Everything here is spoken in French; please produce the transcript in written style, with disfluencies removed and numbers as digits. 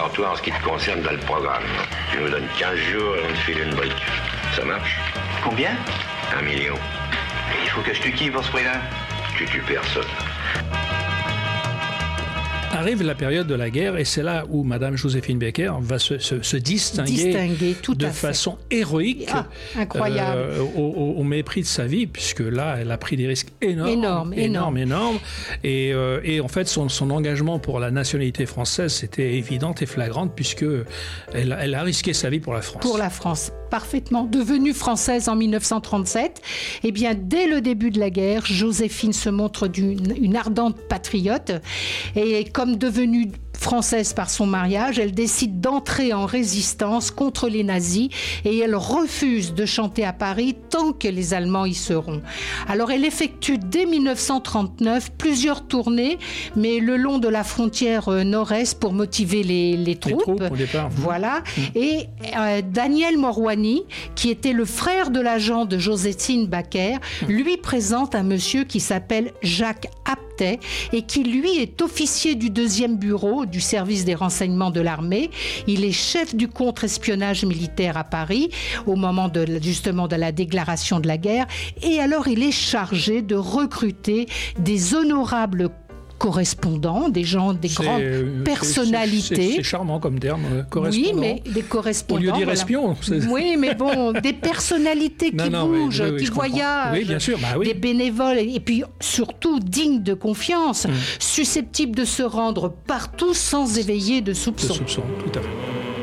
Alors toi, en ce qui te concerne, dans le programme, tu nous donnes 15 jours avant de filer une brique. Ça marche? Combien? 1 million. Il faut que je tue qui pour ce prix-là? Tu tues personne. Arrive la période de la guerre et c'est là où Madame Joséphine Baker va se distinguer de façon héroïque, incroyable, au mépris de sa vie, puisque là elle a pris des risques énormes. Et en fait son engagement pour la nationalité française c'était évident et flagrant, puisque elle a risqué sa vie pour la France. Pour la France, parfaitement. Devenue française en 1937, eh bien dès le début de la guerre, Joséphine se montre une ardente patriote, et comme devenue française par son mariage, elle décide d'entrer en résistance contre les nazis et elle refuse de chanter à Paris tant que les Allemands y seront. Alors elle effectue dès 1939 plusieurs tournées, mais le long de la frontière nord-est pour motiver les troupes. Au départ. Voilà. Et Daniel Morwani, qui était le frère de l'agent de Joséphine Baker, lui présente un monsieur qui s'appelle Jacques Aptet et qui lui est officier du 2e bureau du service des renseignements de l'armée. Il est chef du contre-espionnage militaire à Paris au moment justement de la déclaration de la guerre, et alors il est chargé de recruter des honorables correspondants, des grandes personnalités. C'est charmant comme terme, correspondant. Oui, mais des correspondants. Au lieu de dire espion. Oui, mais bon, des personnalités qui bougent, qui voyagent, bien sûr, des bénévoles, et puis surtout dignes de confiance, susceptibles de se rendre partout sans éveiller de soupçons. Tout à fait.